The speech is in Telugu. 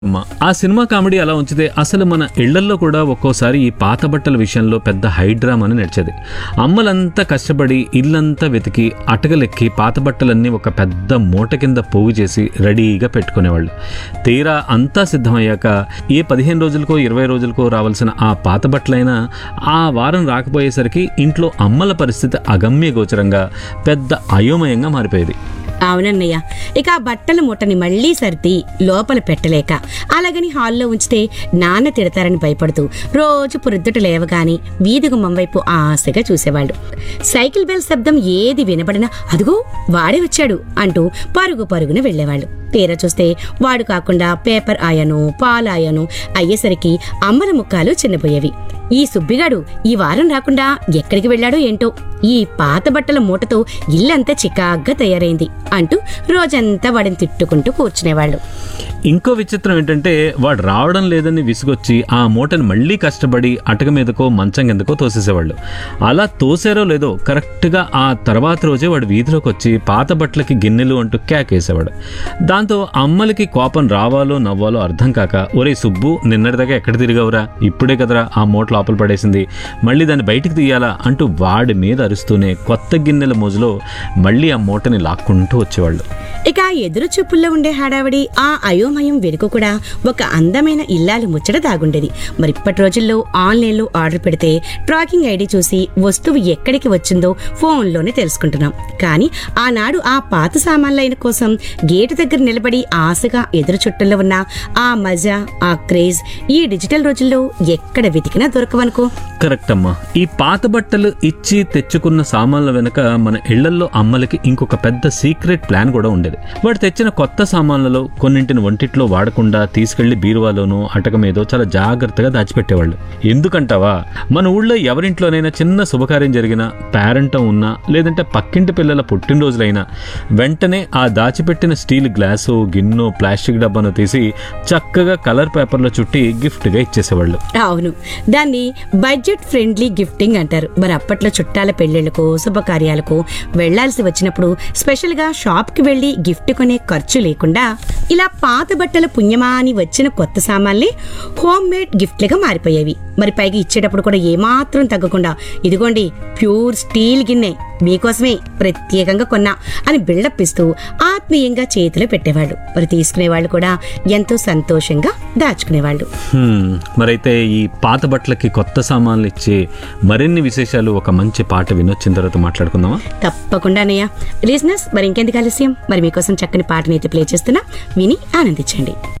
ఆ సినిమా కామెడీ అలా ఉంచితే అసలు మన ఇళ్లల్లో కూడా ఒక్కోసారి ఈ పాత బట్టల విషయంలో పెద్ద హైడ్రామాని నడిచేది. అమ్మలంతా కష్టపడి ఇల్లంతా వెతికి అటకలెక్కి పాత బట్టలన్నీ ఒక పెద్ద మూట కింద పోగు చేసి రెడీగా పెట్టుకునేవాళ్ళు. తీరా అంతా సిద్ధమయ్యాక ఏ 15 రోజులకో 20 రోజులకో రావాల్సిన ఆ పాత బట్టలైనా ఆ వారం రాకపోయేసరికి ఇంట్లో అమ్మల పరిస్థితి అగమ్య గోచరంగా పెద్ద అయోమయంగా మారిపోయేది. అవునన్నయ్య, ఇక ఆ బట్టల మూటని మళ్లీ సర్ది లోపల పెట్టలేక అలాగని హాల్లో ఉంచితే నాన్న తిడతారని భయపడుతూ రోజు పొద్దుట లేవగాని వీధి గుమ్మం వైపు ఆశగా చూసేవాళ్ళు. సైకిల్ బెల్ శబ్దం ఏది వినబడినా అదిగో వాడే వచ్చాడు అంటూ పరుగు పరుగున వెళ్లేవాళ్ళు. తీరా చూస్తే వాడు కాకుండా పేపర్ ఆయను పాలాయను అయ్యేసరికి అమ్మల ముఖాలు చిన్నపోయేవి. ఈ సుబ్బిగాడు ఈ వారం రాకుండా ఎక్కడికి వెళ్ళాడో ఏంటో, ఈ పాత బట్టల మూటతో ఇల్లంతా చికాగ్గా తయారైంది అంటూ రోజంతా వాడిని తిట్టుకుంటూ కూర్చునేవాళ్ళు. ఇంకో విచిత్రం ఏంటంటే వాడు రావడం లేదని విసుగొచ్చి ఆ మూటను మళ్ళీ కష్టపడి అటక మీదకో మంచం కిందకో తోసేసేవాళ్ళు. అలా తోసారో లేదో కరెక్ట్గా ఆ తర్వాత రోజే వాడు వీధిలోకి వచ్చి పాత బట్టలకి గిన్నెలు అంటూ కేకేసేవాడు. దాంతో అమ్మలకి కోపం రావాలో నవ్వాలో అర్థం కాక, ఒరే సుబ్బు, నిన్నటిదాకా ఎక్కడ తిరిగావురా, ఇప్పుడే కదరా ఆ మూట లోపల పడేసింది, మళ్ళీ దాన్ని బయటికి తీయాలా అంటూ వాడి మీద అరుస్తూనే కొత్త గిన్నెల మోజులో మళ్ళీ ఆ మూటని లాక్కుంటూ వచ్చేవాళ్ళు. ఇక ఎదురు చూపుల్లో ఉండే హడావిడి, ఆ అయోమయం వెనుక కూడా ఒక అందమైన ఇల్లాలి ముచ్చట దాగుండేది. మరి ఇప్పటి రోజుల్లో ఆన్లైన్లో ఆర్డర్ పెడితే ట్రాకింగ్ ఐడి చూసి వస్తువు ఎక్కడికి వచ్చిందో ఫోన్లోనే తెలుసుకుంటున్నాం. కానీ ఆనాడు ఆ పాత సామాన్లైన కోసం గేటు దగ్గర నిలబడి ఆశగా ఎదురు చుట్టల్లో ఉన్న ఆ మజా, ఆ క్రేజ్ ఈ డిజిటల్ రోజుల్లో ఎక్కడ వెతికినా దొరకవనుకో. కరెక్ట్ అమ్మా. ఈ పాత బట్టలు ఇచ్చి తెచ్చుకున్న సామాన్ల వెనక మన ఇళ్లల్లో అమ్మలకి ఇంకొక పెద్ద సీక్రెట్ ప్లాన్ కూడా ఉండేది. వాడు తెచ్చిన కొత్త సామాన్లలో కొన్నింటిని వంటిట్లో వాడకుండా తీసుకెళ్లి బీరువాలోనూ అటక మీదో చాలా జాగ్రత్తగా దాచిపెట్టేవాళ్ళు. ఎందుకంటావా, మన ఊళ్ళో ఎవరింట్లోనైనా చిన్న శుభకార్యం జరిగినా, పేరెంటం ఉన్నా, లేదంటే పక్కింటి పిల్లల పుట్టినరోజులైనా వెంటనే ఆ దాచిపెట్టిన స్టీల్ గ్లాసు, గిన్నో, ప్లాస్టిక్ డబ్బాను తీసి చక్కగా కలర్ పేపర్లో చుట్టి గిఫ్ట్గా ఇచ్చేసేవాళ్ళు. అవును, దాన్ని బడ్జెట్ ఫ్రెండ్లీ గిఫ్టింగ్ అంటారు. మరి అప్పట్లో చుట్టాల పెళ్లిళ్లకు, శుభకార్యాలకు వెళ్లాల్సి వచ్చినప్పుడు స్పెషల్ గా షాప్ కి వెళ్లి గిఫ్ట్ కొనే ఖర్చు లేకుండా ఇలా పాత బట్టల పుణ్యమా అని వచ్చిన కొత్త సామాన్లే హోమ్ మేడ్ గిఫ్ట్లుగా మారిపోయేవి. మరి పైగా ఇచ్చేటప్పుడు కూడా ఏమాత్రం తగ్గకుండా, ఇదిగోండి ప్యూర్ స్టీల్ గిన్నె మీకోసమే ప్రత్యేకంగా కొన్నా అని బిల్డప్ ఇస్తూ ఆత్మీయంగా చేతిలో పెట్టేవాళ్ళు. మరి తీసుకునేవాళ్ళు కూడా ఎంతో సంతోషంగా దాచుకునేవాళ్ళు. మరైతే ఈ పాత బట్టలకి కొత్త సామాన్లు ఇచ్చే మరిన్ని విశేషాలు ఒక మంచి పాట వినొచ్చిన తర్వాత మాట్లాడుకుందామా? తప్పకుండానయ్యా. లిజనర్స్, మరి ఇంకెందుకు ఆలస్యం, మరి మీకోసం చక్కని పాటనైతే ప్లే చేస్తున్నా, విని ఆనందించండి.